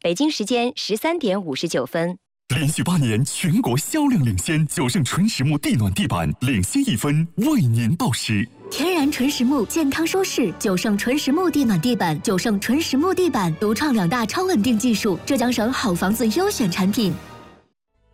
北京时间13:59。 连续8年全国销量领先，九盛纯实木地暖地板领先1分，为您报时。 天然纯实木，健康舒适，九盛纯实木地暖地板，九盛纯实木地板独创2大超稳定技术，浙江省好房子优选产品。